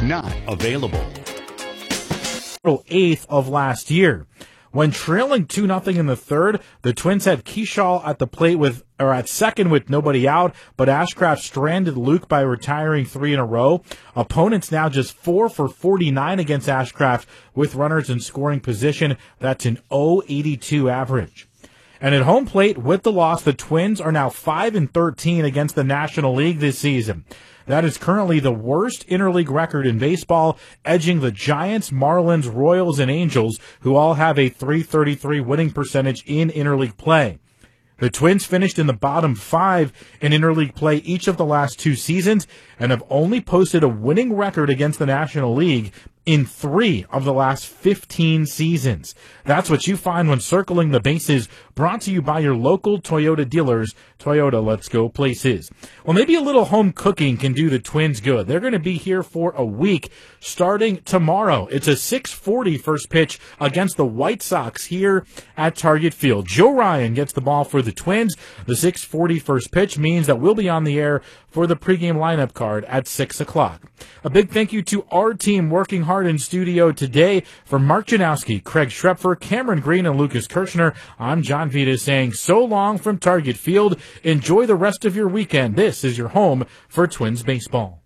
not available. Eighth of last year. When trailing 2-0 in the third, the Twins had Keyshaw at the plate at second with nobody out, but Ashcraft stranded Luke by retiring 3 in a row. Opponents now just 4 for 49 against Ashcraft with runners in scoring position. That's an .082 average. And at home plate with the loss, the Twins are now 5-13 against the National League this season. That is currently the worst interleague record in baseball, edging the Giants, Marlins, Royals, and Angels, who all have a .333 winning percentage in interleague play. The Twins finished in the bottom 5 in interleague play each of the last 2 seasons and have only posted a winning record against the National League in 3 of the last 15 seasons. That's what you find when circling the bases, brought to you by your local Toyota dealers. Toyota, let's go places. Well, maybe a little home cooking can do the Twins good. They're going to be here for a week starting tomorrow. It's a 6:40 first pitch against the White Sox here at Target Field. Joe Ryan gets the ball for the Twins. The 6:40 first pitch means that we'll be on the air for the pregame lineup card at 6 o'clock. A big thank you to our team working hard in studio today. For Mark Janowski, Craig Schrepfer, Cameron Green, and Lucas Kirchner, I'm John Vita saying so long from Target Field. Enjoy the rest of your weekend. This is your home for Twins baseball.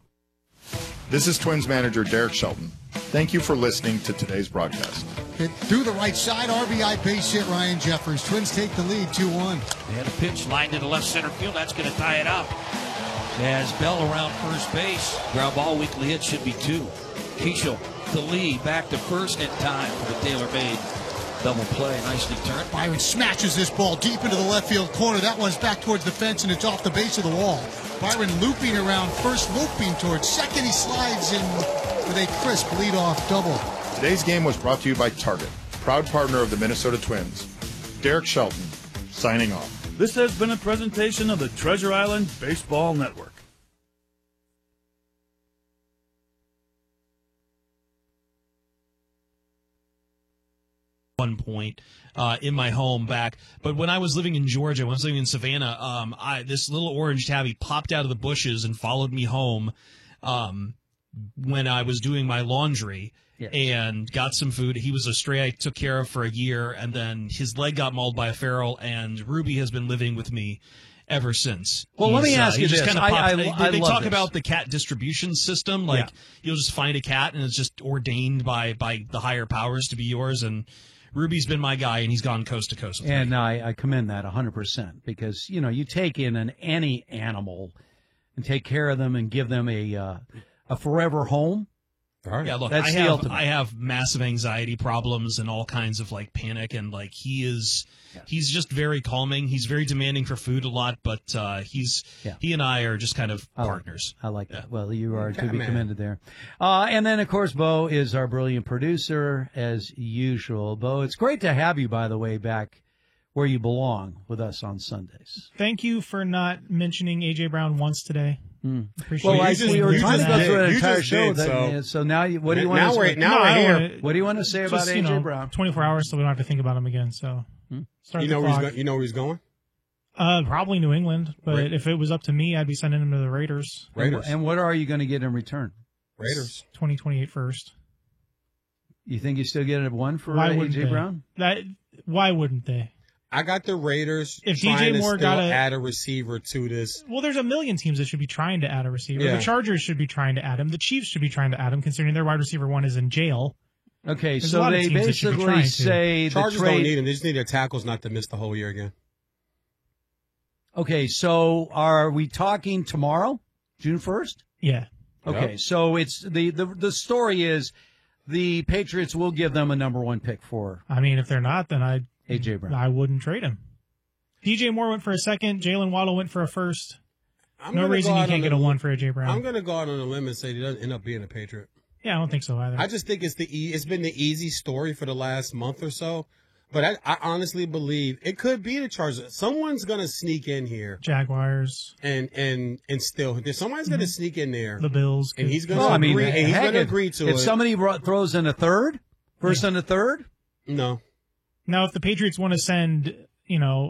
This is Twins manager Derek Shelton. Thank you for listening to today's broadcast. Hit through the right side, RBI base hit Ryan Jeffers. Twins take the lead 2-1. They had a pitch lined into left center field. That's going to tie it up. As Bell around first base. Ground ball weekly hit should be 2. Keishel, the lead, back to first in time for the tailor-made double play. Nicely turned. Byron smashes this ball deep into the left field corner. That one's back towards the fence, and it's off the base of the wall. Byron looping around first, looping towards second. He slides in with a crisp leadoff double. Today's game was brought to you by Target, proud partner of the Minnesota Twins. Derek Shelton, signing off. This has been a presentation of the Treasure Island Baseball Network. One point in my home back, but when I was living in Georgia, when I was living in Savannah, this little orange tabby popped out of the bushes and followed me home when I was doing my laundry. Yes. And got some food. He was a stray I took care of for a year, and then his leg got mauled by a feral, and Ruby has been living with me ever since. Well, let me ask you this. They talk this. about the cat distribution system. Like, you'll just find a cat, and it's just ordained by the higher powers to be yours, and Ruby's been my guy, and he's gone coast to coast with me. And I commend that 100%, because, you take in any animal and take care of them and give them a forever home. Right. Yeah, look, I have massive anxiety problems and all kinds of panic, and he's just very calming. He's very demanding for food a lot, but he and I are just kind of partners. I like that. Well, you are to be commended there. And then of course Bo is our brilliant producer as usual. Bo, it's great to have you, by the way, back where you belong with us on Sundays. Thank you for not mentioning A.J. Brown once today. Well, we were trying to go through an entire show. So now, what do you want to say? Now we're here. What do you want to say about A.J. Brown? 24 hours, so we don't have to think about him again. So, you know where he's going? Probably New England. But if it was up to me, I'd be sending him to the Raiders. And what are you going to get in return? Raiders. 2028 first. You think you still get it one for A.J. Brown? Why wouldn't they? I got the Raiders if trying DJ Moore to add a receiver to this. Well, there's a million teams that should be trying to add a receiver. Yeah. The Chargers should be trying to add him. The Chiefs should be trying to add him, considering their wide receiver one is in jail. Okay, so they basically say the Chargers don't need him. They just need their tackles not to miss the whole year again. Okay, so are we talking tomorrow, June 1st? Yeah. Okay, so it's the story is the Patriots will give them a number 1 pick for. I mean, if they're not, then A.J. Brown. I wouldn't trade him. DJ Moore went for a second. Jalen Waddle went for a first. No reason you can't get a 1 for A.J. Brown. I'm going to go out on a limb and say he doesn't end up being a Patriot. Yeah, I don't think so either. I just think it's been the easy story for the last month or so. But I honestly believe it could be the Chargers. Someone's going to sneak in here. Jaguars. And still, somebody's going to sneak in there. The Bills. And he's going to agree. And he's going to agree to it. If somebody throws in a third, first and a third? No. Now, if the Patriots want to send,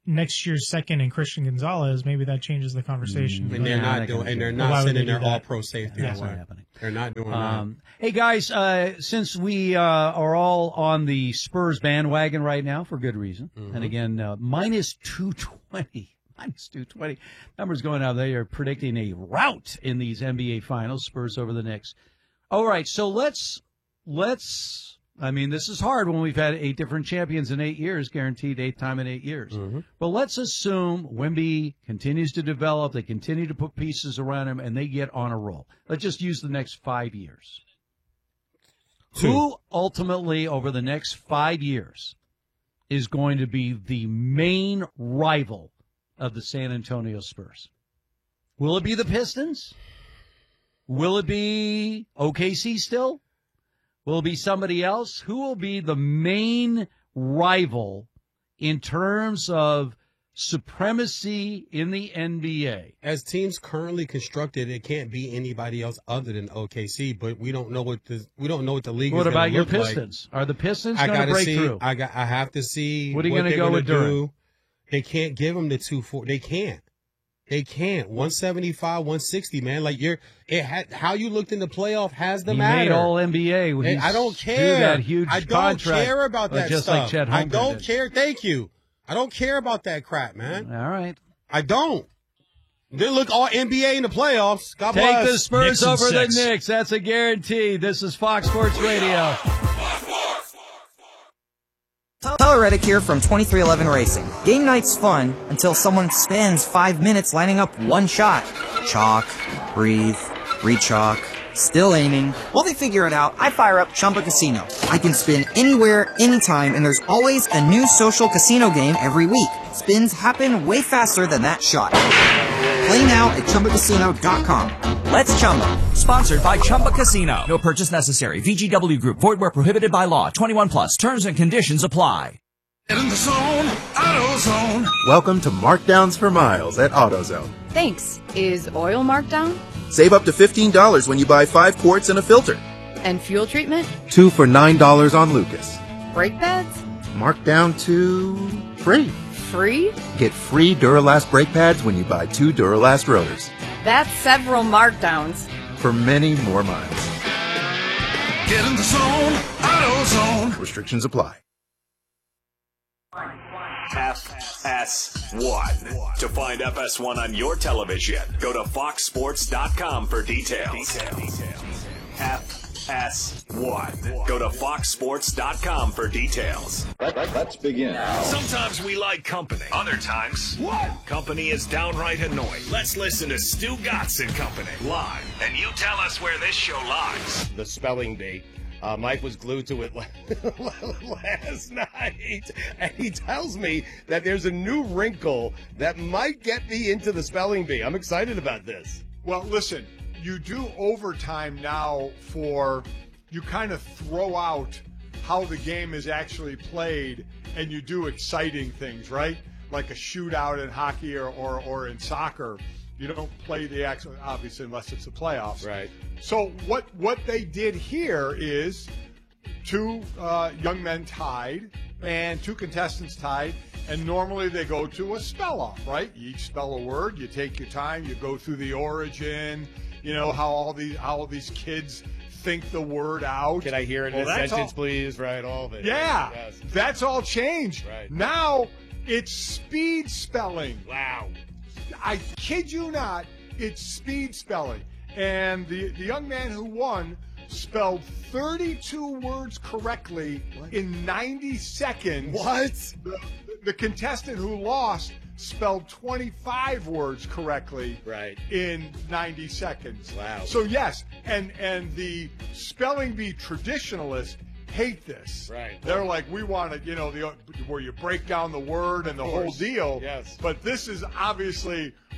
next year's second and Christian Gonzalez, maybe that changes the conversation. And they're not doing, and they're not sending their all-pro safety. That's away. not happening. They're not doing that. Hey guys, since we are all on the Spurs bandwagon right now for good reason, and again, minus 220. Minus 220. Numbers going out. They are predicting a rout in these NBA Finals. Spurs over the Knicks. All right, so let's. I mean, this is hard when we've had 8 different champions in 8 years, guaranteed 8th time in 8 years. But let's assume Wemby continues to develop. They continue to put pieces around him, and they get on a roll. Let's just use the next 5 years. Who ultimately, over the next 5 years, is going to be the main rival of the San Antonio Spurs? Will it be the Pistons? Will it be OKC still? Will it be somebody else? Who will be the main rival in terms of supremacy in the NBA? As teams currently constructed, it can't be anybody else other than OKC. But we don't know what the league. What is about your look like. Pistons? Are the Pistons going to break through? I have to see. What are you going to go with Durant? They can't give them the 240. They can't. 175, 160, man. Like how you looked in the playoff has the matter. He made all NBA. I don't care. That huge I don't contract, care about that just stuff. Like Chet I Holmgren don't did. care. Thank you. I don't care about that crap, man. All right. I don't. They look all NBA in the playoffs. God Take bless. the Spurs over the Knicks. That's a guarantee. This is Fox Sports Radio. Tyler Reddick here from 2311 Racing. Game night's fun until someone spends 5 minutes lining up one shot. Chalk, breathe, re-chalk, still aiming. While they figure it out, I fire up Chumba Casino. I can spin anywhere, anytime, and there's always a new social casino game every week. Spins happen way faster than that shot. Play now at ChumbaCasino.com. Let's Chumba. Sponsored by Chumba Casino. No purchase necessary. VGW Group. Void where prohibited by law. 21 plus. Terms and conditions apply. In the zone, AutoZone. Welcome to Markdowns for Miles at AutoZone. Thanks. Is oil marked down? Save up to $15 when you buy 5 quarts and a filter. And fuel treatment? 2 for $9 on Lucas. Brake pads? Marked down to free. Free? Get free Duralast brake pads when you buy 2 Duralast rotors. That's several markdowns. For many more miles. Get in the zone, AutoZone. Restrictions apply. FS1. To find FS1 on your television, go to foxsports.com for details. FS1. Go to foxsports.com for details. Let's begin. Sometimes we like company. Other times, company is downright annoying. Let's listen to Stu Gatz and Company live, and you tell us where this show lies. The spelling bee. Mike was glued to it last night, and he tells me that there's a new wrinkle that might get me into the spelling bee. I'm excited about this. Well, listen, you do overtime now you kind of throw out how the game is actually played, and you do exciting things, right? Like a shootout in hockey or in soccer. You don't play the actual, obviously, unless it's the playoffs. Right. So what they did here is 2 young men tied and 2 contestants tied, and normally they go to a spell-off, right? You each spell a word, you take your time, you go through the origin, you know, how all these kids think the word out. Can I hear it in a sentence, please? Right, all of it. Yeah, yes. That's all changed. Right. Now it's speed spelling. Wow. I kid you not, it's speed spelling. And the young man who won spelled 32 words correctly in 90 seconds. What? The contestant who lost spelled 25 words correctly in 90 seconds. Wow. So yes, and the spelling bee traditionalists hate this. Right. They're like, we want it, where you break down the word and the whole deal. Yes. But this is obviously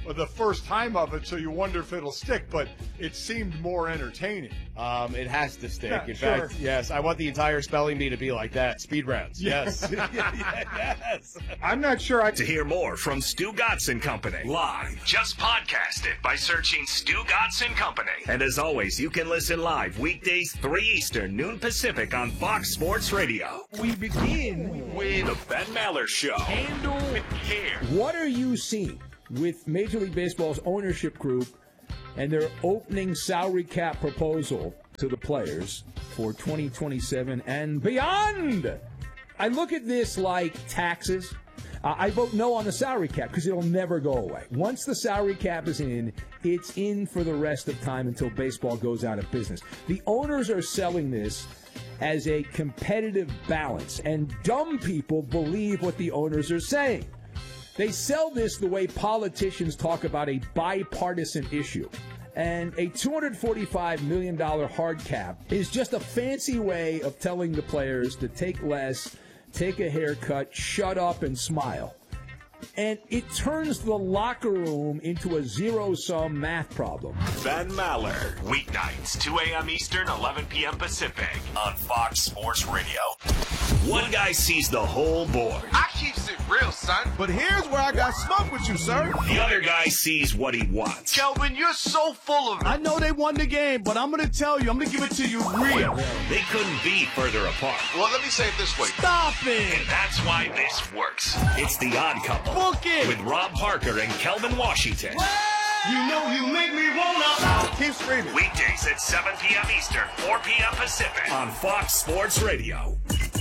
the first time of it, so you wonder if it'll stick. But it seemed more entertaining. It has to stick. Yeah, In sure. fact, yes, I want the entire spelling bee to be like that. Speed rounds. Yes. Yes. I'm not sure To hear more from Stu Gatz and Company live, just podcast it by searching Stu Gatz and Company. And as always, you can listen live weekdays 3 Eastern, noon Pacific on Fox Sports Radio. We begin with the Ben Maller Show. Handle with care. What are you seeing with Major League Baseball's ownership group and their opening salary cap proposal to the players for 2027 and beyond? I look at this like taxes. I vote no on the salary cap because it'll never go away. Once the salary cap is in, it's in for the rest of time until baseball goes out of business. The owners are selling this as a competitive balance, and dumb people believe what the owners are saying. They sell this the way politicians talk about a bipartisan issue. And a $245 million hard cap is just a fancy way of telling the players to take less, take a haircut, shut up, and smile. And it turns the locker room into a zero-sum math problem. Ben Maller, weeknights, 2 a.m. Eastern, 11 p.m. Pacific on Fox Sports Radio. One guy sees the whole board. I keeps it real, son. But here's where I got smoke with you, sir. The other guy sees what he wants. Kelvin, you're so full of it. I know they won the game, but I'm going to tell you, I'm going to give it to you real. They couldn't be further apart. Well, let me say it this way. Stop it. And that's why this works. It's The Odd Couple. Book it. With Rob Parker and Kelvin Washington. You know you make me wanna. Keep screaming. Weekdays at 7 p.m. Eastern, 4 p.m. Pacific on Fox Sports Radio.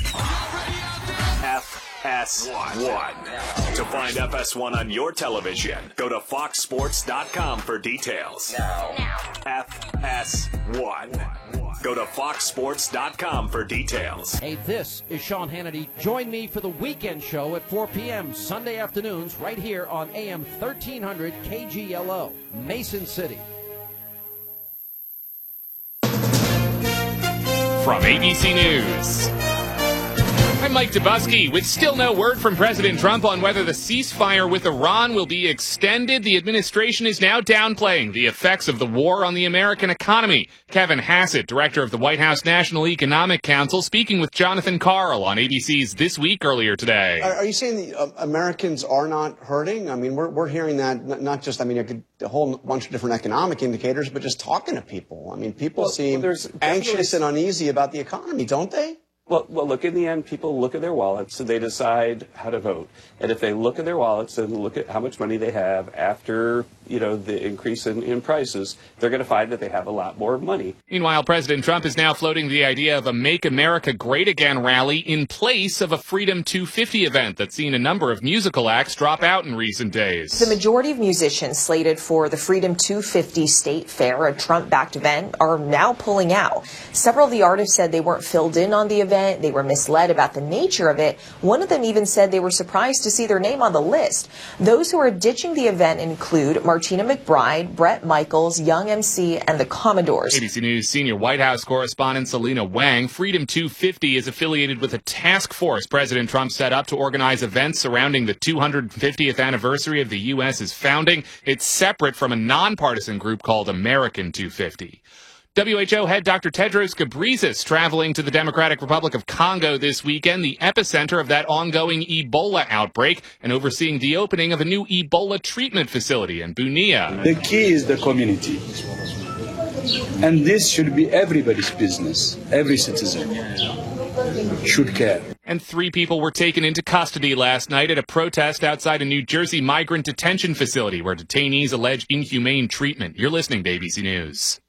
FS1. To find FS1 on your television, go to foxsports.com for details. FS1. Go to foxsports.com for details. Hey, this is Sean Hannity. Join me for the weekend show at 4 p.m. Sunday afternoons right here on AM 1300 KGLO, Mason City. From ABC News, I'm Mike Dubusky. With still no word from President Trump on whether the ceasefire with Iran will be extended, the administration is now downplaying the effects of the war on the American economy. Kevin Hassett, director of the White House National Economic Council, speaking with Jonathan Karl on ABC's This Week earlier today. Are you saying the Americans are not hurting? I mean, we're hearing that not just, a whole bunch of different economic indicators, but just talking to people. I mean, people seem anxious and uneasy about the economy, don't they? Well, look, in the end, people look at their wallets and they decide how to vote. And if they look at their wallets and look at how much money they have after, the increase in prices, they're going to find that they have a lot more money. Meanwhile, President Trump is now floating the idea of a Make America Great Again rally in place of a Freedom 250 event that's seen a number of musical acts drop out in recent days. The majority of musicians slated for the Freedom 250 State Fair, a Trump-backed event, are now pulling out. Several of the artists said they weren't filled in on the event. They were misled about the nature of it. One of them even said they were surprised to see their name on the list. Those who are ditching the event include Martina McBride, Bret Michaels, Young MC, and the Commodores. ABC News senior White House correspondent Selena Wang. Freedom 250 is affiliated with a task force President Trump set up to organize events surrounding the 250th anniversary of the U.S.'s founding. It's separate from a nonpartisan group called American 250. WHO head Dr. Tedros Ghebreyesus traveling to the Democratic Republic of Congo this weekend, the epicenter of that ongoing Ebola outbreak, and overseeing the opening of a new Ebola treatment facility in Bunia. The key is the community. And this should be everybody's business. Every citizen should care. And 3 people were taken into custody last night at a protest outside a New Jersey migrant detention facility where detainees allege inhumane treatment. You're listening to ABC News.